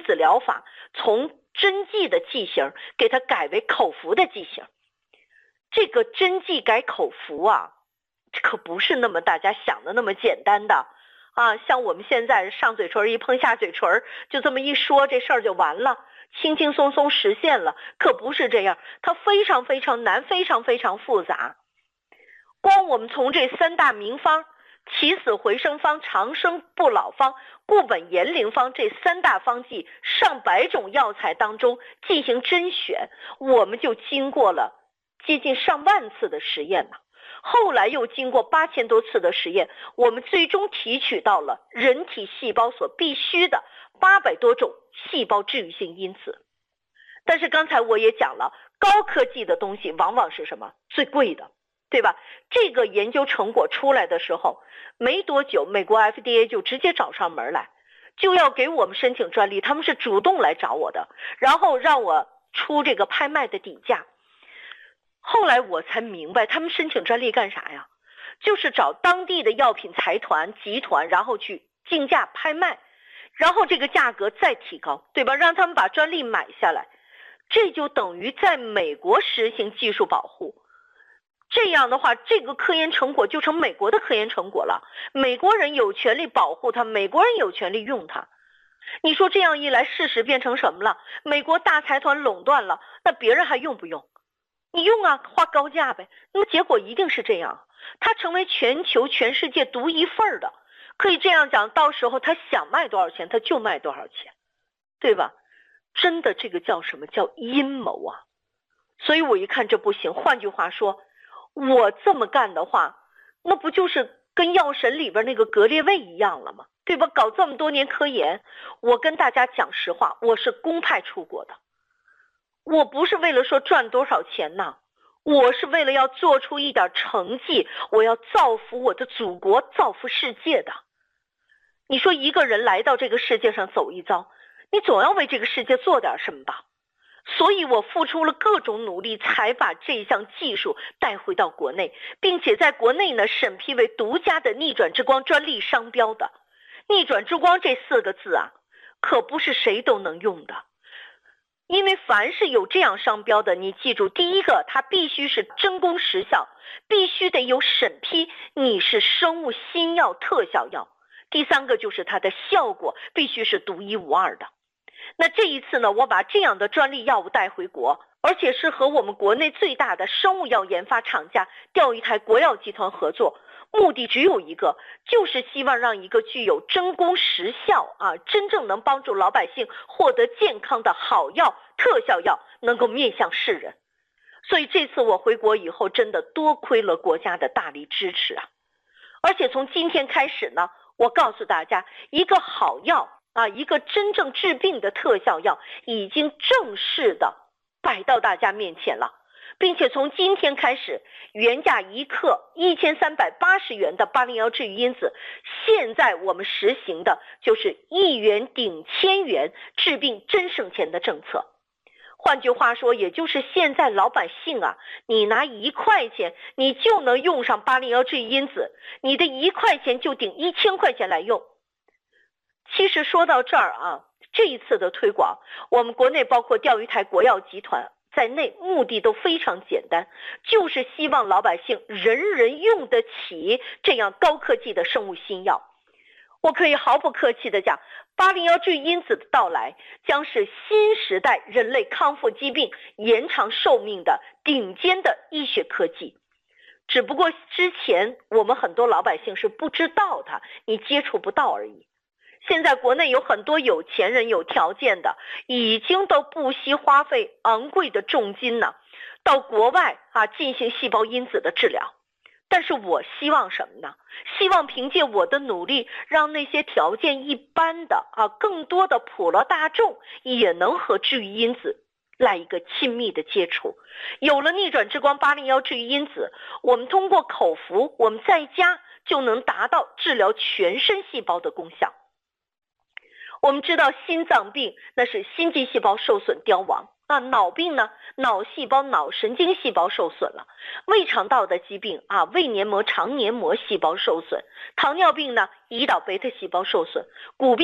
子疗法从针剂的剂型给它改为口服的剂型。这个针剂改口服啊，可不是那么大家想的那么简单的啊。像我们现在上嘴唇一碰下嘴唇，就这么一说，这事儿就完了，轻轻松松实现了，可不是这样，它非常非常难，非常非常复杂。光我们从这3大名方，起死回生方、长生不老方、固本延龄方这3大方剂上百种药材当中进行甄选，我们就经过了接近上万次的实验了。后来又经过8000多次的实验，我们最终提取到了人体细胞所必需的800多种细胞治愈性因子。但是刚才我也讲了，高科技的东西往往是什么？最贵的，对吧？这个研究成果出来的时候，没多久，美国 FDA 就直接找上门来，就要给我们申请专利，他们是主动来找我的，然后让我出这个拍卖的底价。后来我才明白，他们申请专利干啥呀？就是找当地的药品财团、集团，然后去竞价拍卖，然后这个价格再提高，对吧？让他们把专利买下来，这就等于在美国实行技术保护。这样的话，这个科研成果就成美国的科研成果了，美国人有权利保护它，美国人有权利用它。你说这样一来，事实变成什么了？美国大财团垄断了，那别人还用不用？你用啊，花高价呗。那么结果一定是这样，它成为全球全世界独一份的，可以这样讲，到时候他想卖多少钱他就卖多少钱，对吧？真的这个叫什么？叫阴谋啊！所以我一看这不行，换句话说，我这么干的话，那不就是跟药神里边那个格列卫一样了吗？对吧？搞这么多年科研，我跟大家讲实话，我是公派出国的，我不是为了说赚多少钱呐，我是为了要做出一点成绩，我要造福我的祖国，造福世界的。你说一个人来到这个世界上走一遭，你总要为这个世界做点什么吧。所以我付出了各种努力，才把这项技术带回到国内，并且在国内呢审批为独家的逆转之光专利商标的。逆转之光这4个字啊，可不是谁都能用的。因为凡是有这样商标的，你记住，第一个它必须是真功实效，必须得有审批你是生物新药特效药。第3个就是它的效果必须是独一无二的。那这一次呢，我把这样的专利药物带回国，而且是和我们国内最大的生物药研发厂家钓鱼台国药集团合作，目的只有一个，就是希望让一个具有真功实效真正能帮助老百姓获得健康的好药、特效药能够面向世人。所以这次我回国以后，真的多亏了国家的大力支持啊！而且从今天开始呢，我告诉大家，一个好药一个真正治病的特效药已经正式的摆到大家面前了，并且从今天开始，原价1克1380元的801治愈因子，现在我们实行的就是1元顶1000元治病真省钱的政策。换句话说，也就是现在老百姓你拿1块钱，你就能用上801治愈因子，你的1块钱就顶1000块钱来用。其实说到这儿这一次的推广，我们国内包括钓鱼台国药集团在内，目的都非常简单，就是希望老百姓人人用得起这样高科技的生物新药。我可以毫不客气地讲，801治愈因子的到来将是新时代人类康复疾病、延长寿命的顶尖的医学科技。只不过之前我们很多老百姓是不知道它，你接触不到而已。现在国内有很多有钱人、有条件的，已经都不惜花费昂贵的重金到国外进行细胞因子的治疗。但是我希望什么呢？希望凭借我的努力，让那些条件一般的更多的普罗大众也能和治愈因子来一个亲密的接触。有了逆转之光801治愈因子，我们通过口服，我们在家就能达到治疗全身细胞的功效。我们知道心脏病那是心肌细胞受损凋亡脑病呢，脑细胞、脑神经细胞受损了；胃肠道的疾病胃黏膜、肠黏膜细胞受损；糖尿病呢，胰岛贝塔细胞受损；骨病呢，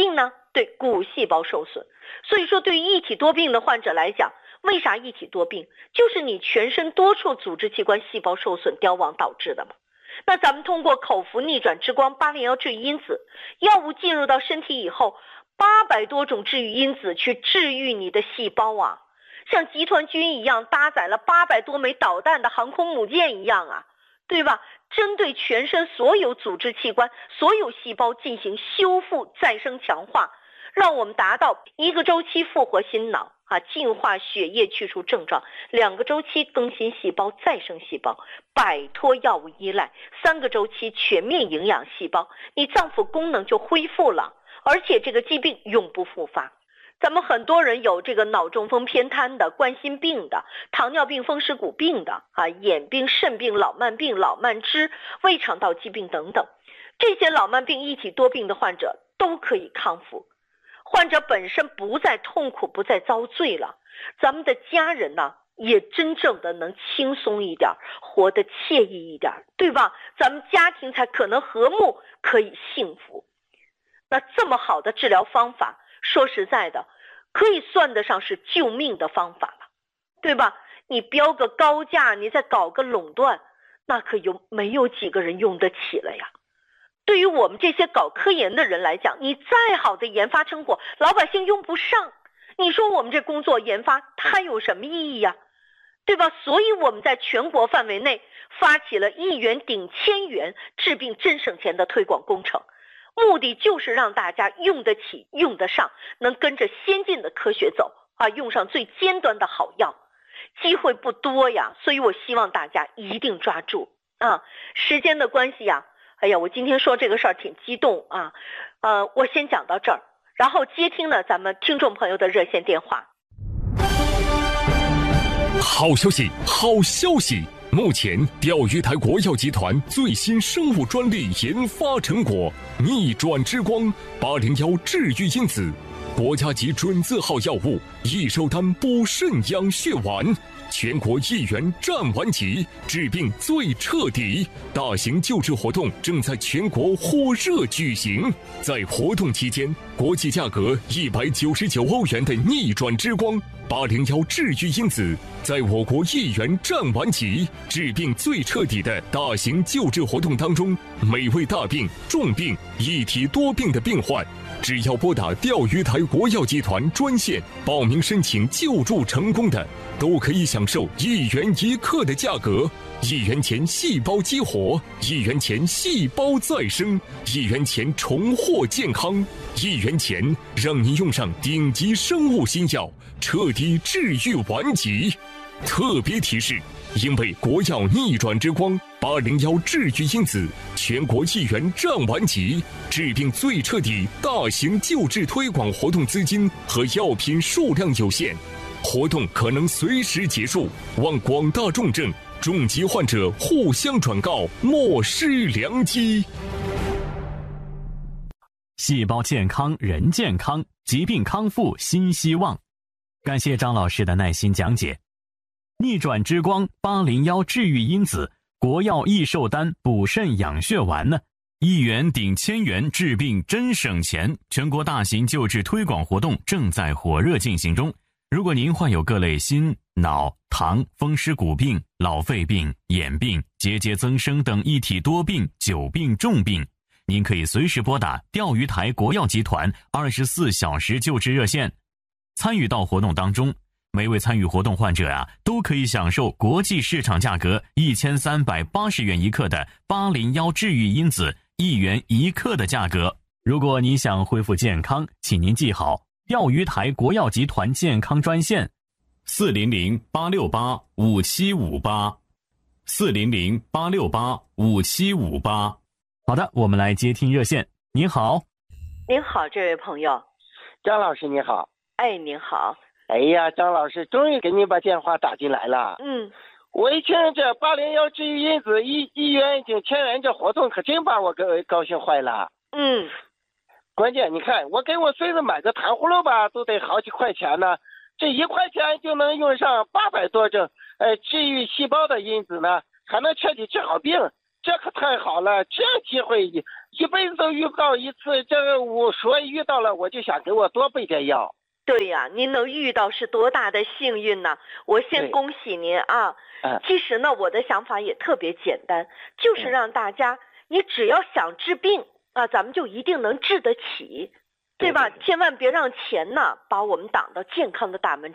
对，骨细胞受损。所以说对于一体多病的患者来讲，为啥一体多病？就是你全身多处组织器官细胞受损凋亡导致的嘛。那咱们通过口服逆转之光801治愈因子药物进入到身体以后，800多种治愈因子去治愈你的细胞啊，像集团军一样搭载了800多枚导弹的航空母舰一样啊，对吧？针对全身所有组织器官、所有细胞进行修复、再生、强化，让我们达到1个周期复活心脑啊，净化血液，去除症状；2个周期更新细胞、再生细胞，摆脱药物依赖；3个周期全面营养细胞，你脏腑功能就恢复了，而且这个疾病永不复发。咱们很多人有这个脑中风偏瘫的、冠心病的、糖尿病风湿骨病的啊、眼病、肾病、老慢病、老慢支、胃肠道疾病等等，这些老慢病一体多病的患者都可以康复。患者本身不再痛苦，不再遭罪了，咱们的家人呢也真正的能轻松一点，活得惬意一点，对吧？咱们家庭才可能和睦，可以幸福。那这么好的治疗方法，说实在的，可以算得上是救命的方法了，对吧？你标个高价，你再搞个垄断，那可没有几个人用得起了呀。对于我们这些搞科研的人来讲，你再好的研发成果，老百姓用不上，你说我们这工作研发它有什么意义呀？对吧？所以我们在全国范围内发起了1元顶1000元治病真省钱的推广工程，目的就是让大家用得起、用得上，能跟着先进的科学走啊，用上最尖端的好药。机会不多呀，所以我希望大家一定抓住啊。时间的关系呀，哎呀，我今天说这个事儿挺激动啊，我先讲到这儿，然后接听呢咱们听众朋友的热线电话。 好消息，好消息！目前钓鱼台国药集团最新生物专利研发成果逆转之光801治愈因子，国家级准字号药物，益寿丹补肾养血丸，全国1元占完级，治病最彻底。大型救治活动正在全国火热举行，在活动期间，国际价格199欧元的逆转之光801治愈因子，在我国1元占完级，治病最彻底的大型救治活动当中，每位大病、重病、一体多病的病患，只要拨打钓鱼台国药集团专线报名申请救助成功的，都可以享受1元1克的价格，1元钱细胞激活，1元钱细胞再生，1元钱重获健康，1元钱让您用上顶级生物新药，彻底治愈顽疾。特别提示，因为国药逆转之光801治愈因子全国1元占完级，治病最彻底大型救治推广活动资金和药品数量有限，活动可能随时结束，望广大重症、重疾患者互相转告，莫失良机。 细胞健康，人健康，疾病康复新希望。感谢张老师的耐心讲解。逆转之光801治愈因子，国药益寿丹补肾养血丸呢，1元顶1000元治病真省钱。全国大型救治推广活动正在火热进行中。如果您患有各类心、脑、糖、风湿骨病、老肺病、眼病、结节增生等一体多病、久病重病，您可以随时拨打钓鱼台国药集团24小时救治热线，参与到活动当中。每位参与活动患者都可以享受国际市场价格1380元1克的801治愈因子1元1克的价格。如果你想恢复健康，请您记好钓鱼台国药集团健康专线400-868-5758 400-868-5758。好的，我们来接听热线。您好。 您好，这位朋友。 张老师你好。 哎，您好。 哎呀，张老师，终于给你把电话打进来了。我一听这801治愈因子1元顶1000元这活动，可真把我高兴坏了。关键你看，我给我孙子买个糖葫芦吧，都得好几块钱呢。这1块钱就能用上800多种治愈细胞的因子呢，还能彻底治好病，这可太好了。这机会一辈子都遇不到一次，这个我说遇到了，我就想给我多备点药。 对呀，您能遇到是多大的幸运呢？我先恭喜您啊！其实呢，我的想法也特别简单，就是让大家，你只要想治病啊，咱们就一定能治得起，对吧？千万别让钱呢把我们挡到健康的大门